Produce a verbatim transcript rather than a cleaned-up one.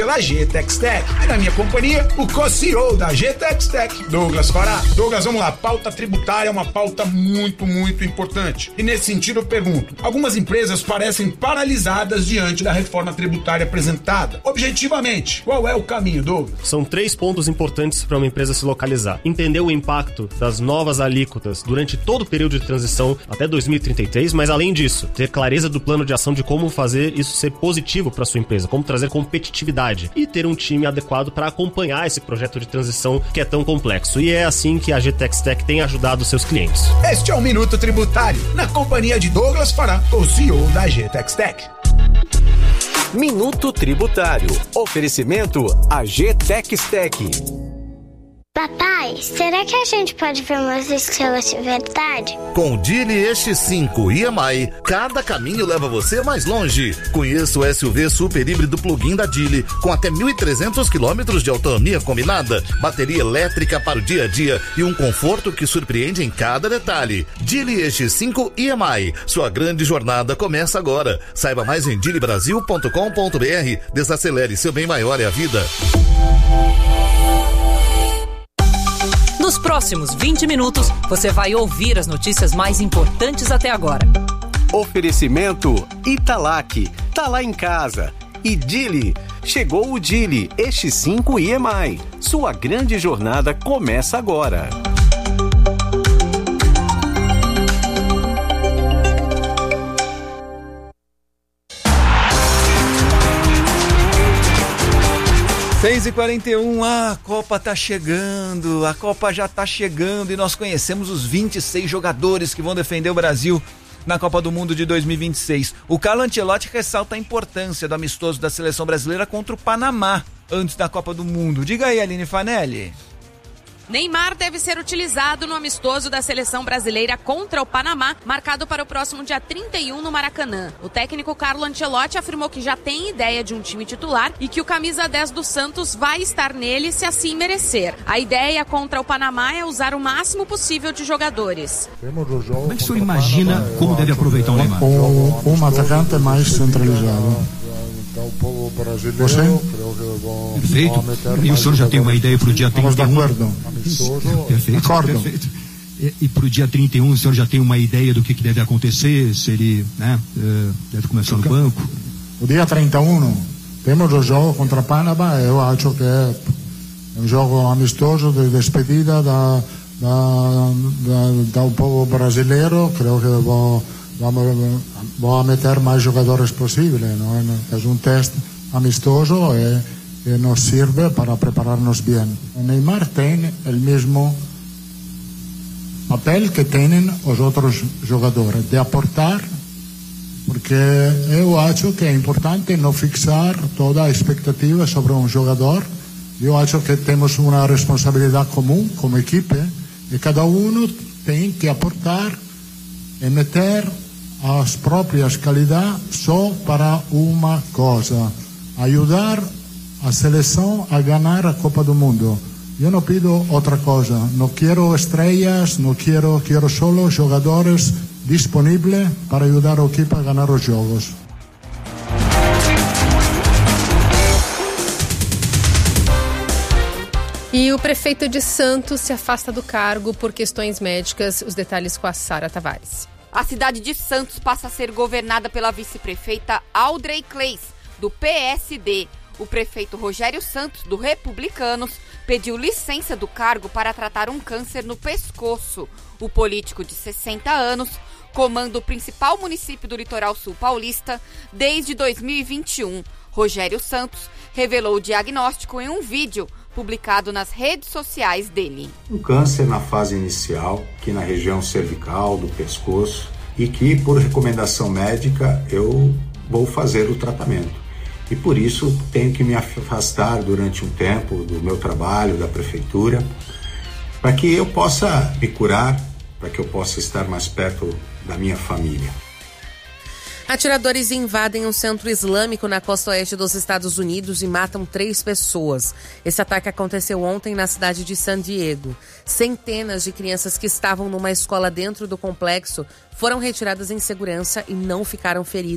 pela G-Tex-Tech. E na minha companhia, o co-C E O da G-Tex-Tech, Douglas Fará. Douglas, vamos lá, pauta tributária é uma pauta muito, muito importante. E nesse sentido eu pergunto, algumas empresas parecem paralisadas diante da reforma tributária apresentada. Objetivamente, qual é o caminho, Douglas? São três pontos importantes para uma empresa se localizar. Entender o impacto das novas alíquotas durante todo o período de transição até dois mil e trinta e três, mas além disso, ter clareza do plano de ação de como fazer isso ser positivo para sua empresa, como trazer competitividade e ter um time adequado para acompanhar esse projeto de transição que é tão complexo. E é assim que a G-Tex-Tech tem ajudado seus clientes. Este é o Minuto Tributário, na companhia de Douglas Fará, o C E O da G-Tex-Tech. Minuto Tributário. Oferecimento a G-Tex-Tech. Papai, será que a gente pode ver umas estrelas de verdade? Com o Geely E X cinco e M I, cada caminho leva você mais longe. Conheça o S U V super híbrido plug-in da Geely, com até mil e trezentos quilômetros de autonomia combinada, bateria elétrica para o dia a dia e um conforto que surpreende em cada detalhe. Geely E X cinco e M I, sua grande jornada começa agora. Saiba mais em geely brasil ponto com ponto b r. Desacelere, seu bem maior é a vida. Nos próximos vinte minutos, você vai ouvir as notícias mais importantes até agora. Oferecimento Italac, tá lá em casa. E Geely, chegou o Geely E X cinco e M I. Sua grande jornada começa agora. seis e quarenta e um, ah, a Copa tá chegando, a Copa já tá chegando e nós conhecemos os vinte e seis jogadores que vão defender o Brasil na Copa do Mundo de dois mil e vinte e seis. O Carlo Ancelotti ressalta a importância do amistoso da seleção brasileira contra o Panamá antes da Copa do Mundo. Diga aí, Aline Fanelli. Neymar deve ser utilizado no amistoso da seleção brasileira contra o Panamá, marcado para o próximo dia trinta e um no Maracanã. O técnico Carlo Ancelotti afirmou que já tem ideia de um time titular e que o camisa dez do Santos vai estar nele se assim merecer. A ideia contra o Panamá é usar o máximo possível de jogadores. Como é que o senhor imagina como deve aproveitar o Neymar? Um, um atacante mais centralizado. Você? Perfeito. E o senhor já tem uma ideia para o dia trinta e um? Estamos de acordo. Perfeito. Perfeito. E, e para o dia trinta e um, o senhor já tem uma ideia do que, que deve acontecer? Se ele, né, deve começar no banco? O dia trinta e um, temos o jogo contra Panamá. Eu acho que é um jogo amistoso de despedida da, da, da, do povo brasileiro. Creio que vou, vamos, vou meter mais jogadores possível. Não é? É um teste amistoso e, e nos sirve para prepararnos bem. O Neymar tem o mesmo papel que têm os outros jogadores, de aportar, porque eu acho que é importante não fixar toda a expectativa sobre um jogador. Eu acho que temos uma responsabilidade comum como equipe e cada um tem que aportar e meter as próprias qualidades só para uma coisa: ajudar a seleção a ganhar a Copa do Mundo. Eu não pido outra coisa, não quero estrelas, não quero, quero só jogadores disponíveis para ajudar a equipe a ganhar os jogos. E o prefeito de Santos se afasta do cargo por questões médicas. Os detalhes com a Sara Tavares. A cidade de Santos passa a ser governada pela vice-prefeita Audrey Claes, do P S D. O prefeito Rogério Santos, do Republicanos, pediu licença do cargo para tratar um câncer no pescoço. O político de sessenta anos comanda o principal município do litoral sul paulista desde dois mil e vinte e um. Rogério Santos revelou o diagnóstico em um vídeo publicado nas redes sociais dele. Um câncer na fase inicial, aqui na região cervical, do pescoço, e que, por recomendação médica, eu vou fazer o tratamento. E por isso tenho que me afastar durante um tempo do meu trabalho, da prefeitura, para que eu possa me curar, para que eu possa estar mais perto da minha família. Atiradores invadem um centro islâmico na costa oeste dos Estados Unidos e matam três pessoas. Esse ataque aconteceu ontem na cidade de San Diego. Centenas de crianças que estavam numa escola dentro do complexo foram retiradas em segurança e não ficaram feridas.